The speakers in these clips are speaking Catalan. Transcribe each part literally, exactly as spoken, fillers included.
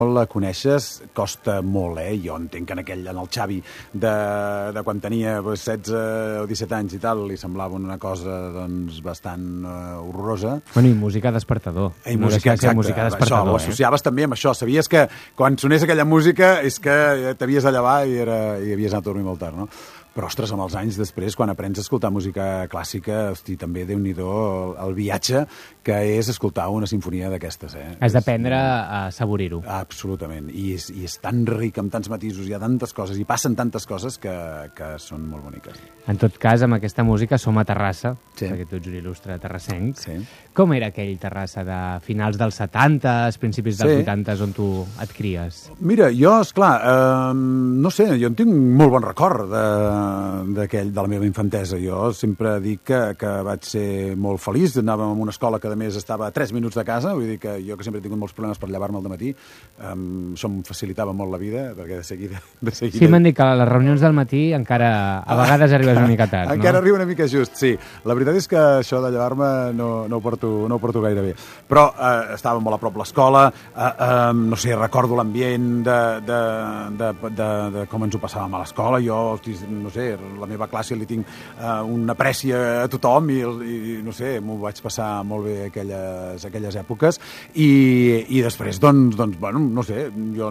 la coneixes, costa molt, eh? Jo entenc que en aquell, en el Xavi de, de quan tenia pues, setze o disset anys i tal, li semblava una cosa doncs, bastant uh, horrorosa. Bueno, i música despertador. I no música, exacte. Música despertador, això, ho associaves eh? també amb això. Sabies que quan sonés aquella música és que t'havies de llevar i, era, i havies anat a dormir molt tard, no? Però, ostres, amb els anys després, quan aprens a escoltar música clàssica, hosti, també déu-n'hi-do el, el viatge que és escoltar una sinfonia d'aquestes, eh? Has d'aprendre a saborir-ho. Absolutament. I és, I és tan ric, amb tants matisos, hi ha tantes coses, i passen tantes coses que, que són molt boniques. En tot cas, amb aquesta música som a Terrassa, sí. perquè tu ets un il·lustre terrassenc. Sí. Com era aquell Terrassa de finals dels setanta, principis dels sí. vuitanta, on tu et cries? Mira, jo, esclar, eh, no sé, jo en tinc molt bon record de d'aquell, de la meva infantesa. Jo sempre dic que, que vaig ser molt feliç. Anàvem a una escola que, a més, estava a tres minuts de casa. Vull dir que jo, que sempre he tingut molts problemes per llevar-me al dematí, um, això em facilitava molt la vida, perquè de seguida... De seguida... Sí, m'han dit que a les reunions del matí encara, a vegades, arribes una mica tard, no? Encara arriba una mica just, sí. La veritat és que això de llevar-me no, no, ho porto, no ho porto gaire bé. Però eh, estava molt a prop l'escola, eh, eh, no sé, recordo l'ambient de, de, de, de, de com ens ho passàvem a l'escola. Jo, hosti, no sé, la meva classe li tinc uh, una aprècia a tothom i, i no sé, m'ho vaig passar molt bé aquelles, aquelles èpoques i, i després, doncs, doncs, bueno, no sé, jo,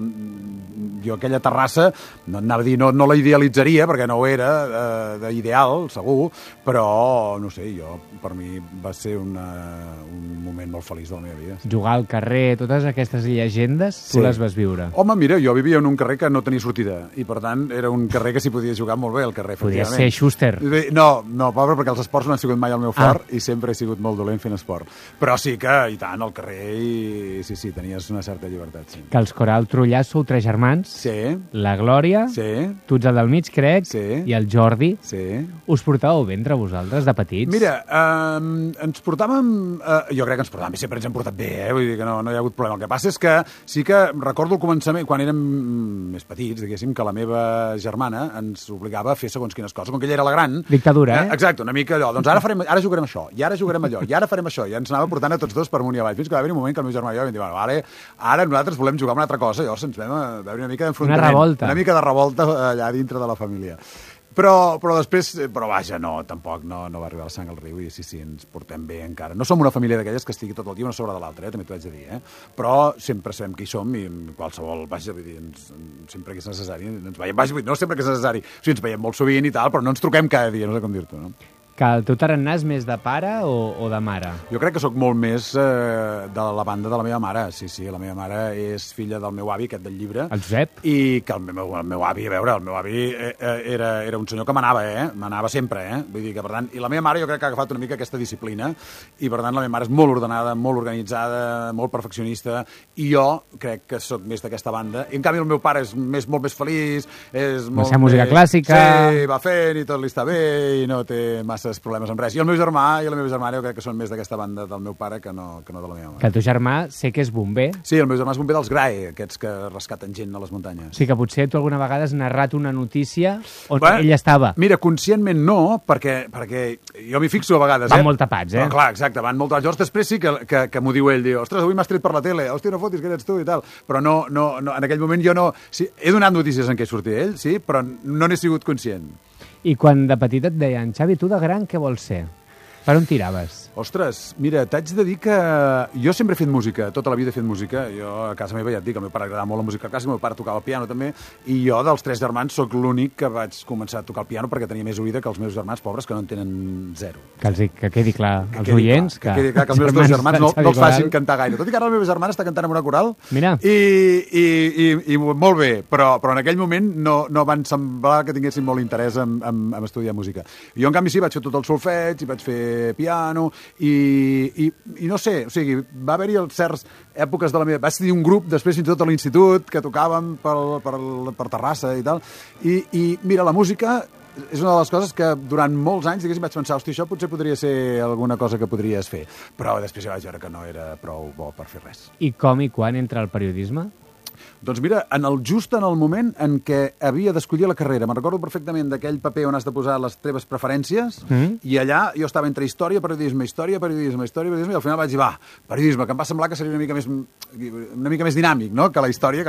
jo aquella Terrassa, no anava a dir, no, no la idealitzaria, perquè no ho era uh, d'ideal, segur, però, no sé, jo, per mi va ser una, un moment molt feliç de la meva vida. Jugar al carrer, totes aquestes llegendes, tu sí. les vas viure. Home, mira, jo vivia en un carrer que no tenia sortida i, per tant, era un carrer que s'hi podia jugar molt bé, el carrer, Podia ser Schuster. No, no, pobre, perquè els esports no han sigut mai el meu fort ah. i sempre he sigut molt dolent fent esport. Però sí que, i tant, al carrer, i sí, sí, tenies una certa llibertat, sí. Que els Coral Trullà sou tres germans. Sí. La Glòria, sí. tu ets el del mig, crec, sí. i el Jordi. Sí. Us portàveu bé entre vosaltres, de petits? Mira, eh, ens portàvem... Eh, jo crec que ens portàvem bé, sempre ens hem portat bé, eh? Vull dir que no, no hi ha hagut problema. El que passa és que sí que recordo el començament, quan érem més petits, diguéssim, que la meva germana ens obligava a fer segons quines coses. Com que ella era la gran... Dictadura, eh? Exacte, una mica allò. Doncs ara, farem, ara jugarem això, i ara jugarem allò, i ara farem això. I ens anava portant a tots dos per amunt i avall. Fins que va haver un moment que el meu germà i jo vam dir, bueno, vale, ara nosaltres volem jugar amb una altra cosa. Llavors ens vam veure una mica d'enfrontament. Una revolta. Una mica de revolta allà dintre de la família. Però, però després, però vaja, no, tampoc no, no va arribar la sang al riu i sí, sí, ens portem bé encara. No som una família d'aquelles que estigui tot el dia una sobre de l'altra, eh, també t'ho haig de dir, eh? Però sempre sabem qui som i qualsevol, vaja, vull dir, ens, sempre que és necessari, ens veiem, vaja, no sempre que és necessari, o sigui, ens veiem molt sovint i tal, però no ens truquem cada dia, no sé com dir-t'ho, no? Que el teu tarannà és més de pare o, o de mare? Jo crec que sóc molt més eh, de la banda de la meva mare. Sí, sí, la meva mare és filla del meu avi, aquest del llibre. El Josep? I que el meu, el meu avi, a veure, el meu avi eh, era, era un senyor que manava, eh? Manava sempre, eh? Vull dir que, per tant, i la meva mare jo crec que ha agafat una mica aquesta disciplina i, per tant, la meva mare és molt ordenada, molt organitzada, molt perfeccionista i jo crec que sóc més d'aquesta banda. I, en canvi, el meu pare és més, molt més feliç, és molt més... música clàssica... Sí, va fent i tot li està bé i no té massa problemes amb res. I el meu germà i la meva germana jo crec que són més d'aquesta banda del meu pare que no, que no de la meva mare. Que el teu germà sé que és bomber. Sí, el meu germà és bomber dels Grae, aquests que rescaten gent a les muntanyes. O sigui que potser tu alguna vegada has narrat una notícia on bueno, ell estava. Mira, conscientment no, perquè, perquè jo m'hi fixo a vegades. Van eh? molt tapats, eh? No, clar, exacte, van molt tapats. Llavors després sí que, que, que m'ho diu ell, diu, ostres, avui m'has tret per la tele, hòstia, no fotis que ets tu i tal. Però no, no, no en aquell moment jo no... Sí, he donat notícies en què sortia ell, sí, però no n'he sigut conscient. I quan de petit et deien, Xavi, tu de gran què vols ser? Per on tiraves? Ostres, mira, t'haig de dir que jo sempre he fet música, tota la vida he fet música. Jo a casa meva ja et dic, al meu pare agradava molt la música clàssica, el meu pare tocava el piano també, i jo dels tres germans sóc l'únic que vaig començar a tocar el piano perquè tenia més oïda que els meus germans pobres que no en tenen zero. Que, els, que quedi clar que als oients. Que, que quedi clar que els meus dos germans no, no els facin cantar gaire. Tot i que ara la meva germana està cantant en una coral. Mira. I, i, i, i molt bé, però, però en aquell moment no, no van semblar que tinguessin molt interès en, en, en estudiar música. Jo, en canvi, sí, vaig fer tot el solfeig, i vaig fer piano, i, i, i no sé, o sigui, va haver-hi certs èpoques de la meva... Vaig tenir un grup després fins i tot a l'institut que tocàvem per, per, per Terrassa i tal, i, i mira, la música és una de les coses que durant molts anys, diguéssim, vaig pensar, hòstia, això potser podria ser alguna cosa que podries fer, però després ja vaig veure que no era prou bo per fer res. I com i quan entra el periodisme? Doncs mira, en el, just en el moment en què havia d'escollir la carrera, me'n recordo perfectament d'aquell paper on has de posar les teves preferències, mm. i allà jo estava entre història, periodisme, història, periodisme, història, periodisme, i al final vaig dir, va, periodisme, que em va semblar que seria una mica més, una mica més dinàmic, no?, que la història, que